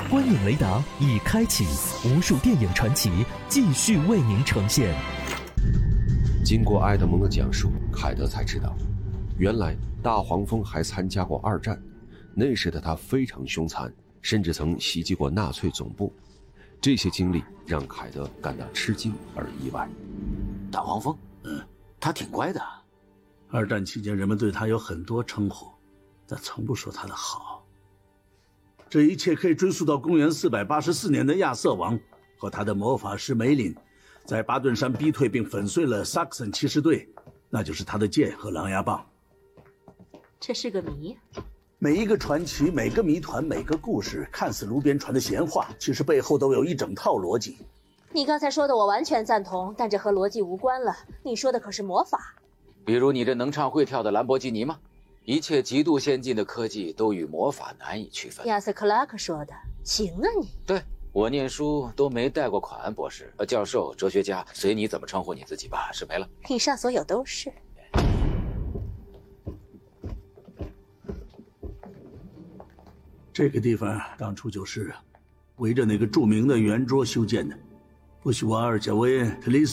观影雷达已开启，无数电影传奇继续为您呈现。 经过埃德蒙的讲述，凯德才知道，原来大黄蜂还参加过二战，那时的他非常凶残，甚至曾袭击过纳粹总部。这些经历让凯德感到吃惊而意外。 大黄蜂，他挺乖的。 二战期间，人们对他有很多称呼，但从不说他的好。这一切可以追溯到公元484年的亚瑟王和他的魔法师梅林，在巴顿山逼退并粉碎了萨克森骑士队，那就是他的剑和狼牙棒。 这是个谜。 每一个传奇，每个谜团，每个故事，看似炉边传的闲话，其实背后都有一整套逻辑。 你刚才说的我完全赞同，但这和逻辑无关了。你说的可是魔法。 比如你这能唱会跳的兰博基尼吗？一切极度先进的科技都与魔法难以区分。 亚瑟·克拉克说的。行啊你。 对，我念书都没贷过款，博士、教授、哲学家，随你怎么称呼你自己吧，是没了。 以上所有都是。 这个地方当初就是围着那个著名的圆桌修建的，布希瓦尔贾维特里斯